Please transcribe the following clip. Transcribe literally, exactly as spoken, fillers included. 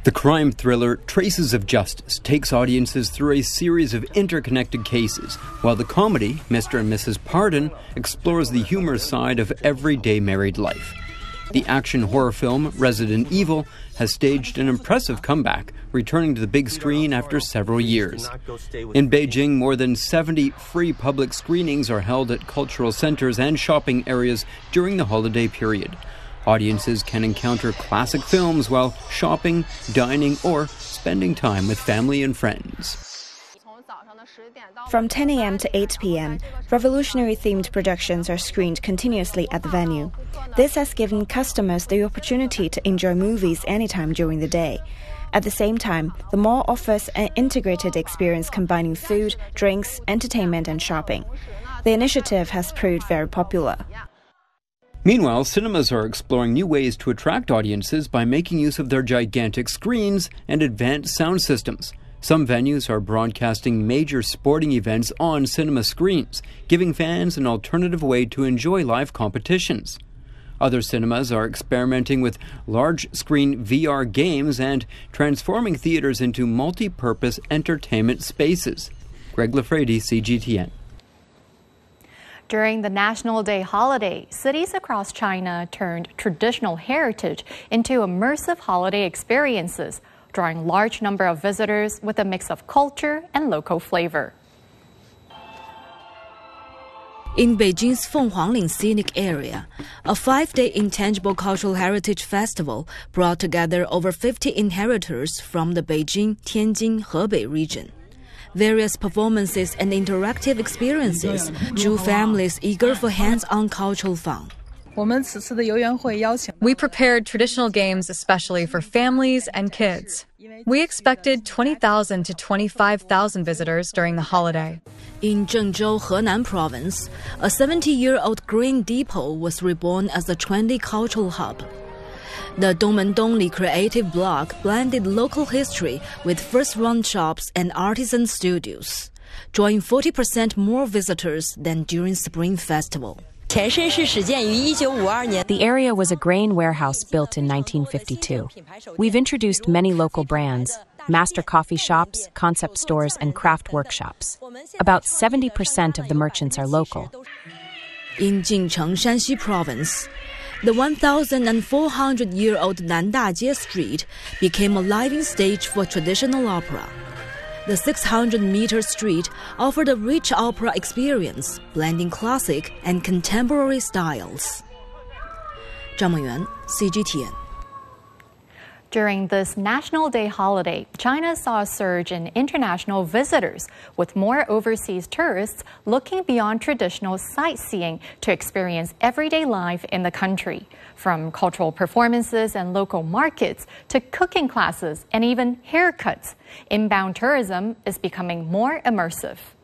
The crime thriller Traces of Justice takes audiences through a series of interconnected cases, while the comedy Mister and Missus Pardon explores the humorous side of everyday married life. The action horror film Resident Evil has staged an impressive comeback, returning to the big screen after several years. In Beijing, more than seventy free public screenings are held at cultural centers and shopping areas during the holiday period. Audiences can encounter classic films while shopping, dining, or spending time with family and friends. From ten a.m. to eight p.m., revolutionary-themed projections are screened continuously at the venue. This has given customers the opportunity to enjoy movies anytime during the day. At the same time, the mall offers an integrated experience combining food, drinks, entertainment, and shopping. The initiative has proved very popular. Meanwhile, cinemas are exploring new ways to attract audiences by making use of their gigantic screens and advanced sound systems. Some venues are broadcasting major sporting events on cinema screens, giving fans an alternative way to enjoy live competitions. Other cinemas are experimenting with large-screen V R games and transforming theaters into multi-purpose entertainment spaces. Greg Lafredi, C G T N. During the National Day holiday, cities across China turned traditional heritage into immersive holiday experiences, drawing large number of visitors with a mix of culture and local flavor. In Beijing's Fenghuangling Scenic Area, a five-day intangible cultural heritage festival brought together over fifty inheritors from the Beijing, Tianjin, Hebei region. Various performances and interactive experiences drew families eager for hands-on cultural fun. We prepared traditional games especially for families and kids. We expected twenty thousand to twenty-five thousand visitors during the holiday. In Zhengzhou, Henan province, a seventy-year-old grain depot was reborn as a trendy cultural hub. The Dongmendongli Creative Block blended local history with first-run shops and artisan studios, drawing forty percent more visitors than during Spring Festival. The area was a grain warehouse built in nineteen fifty-two. We've introduced many local brands, master coffee shops, concept stores, and craft workshops. About seventy percent of the merchants are local. In Jingcheng, Shanxi Province, the one thousand four hundred year old Nandajie Street became a living stage for traditional opera. The six hundred meter street offered a rich opera experience, blending classic and contemporary styles. Zhang Mengyuan, C G T N. During this National Day holiday, China saw a surge in international visitors, with more overseas tourists looking beyond traditional sightseeing to experience everyday life in the country. From cultural performances and local markets to cooking classes and even haircuts, inbound tourism is becoming more immersive.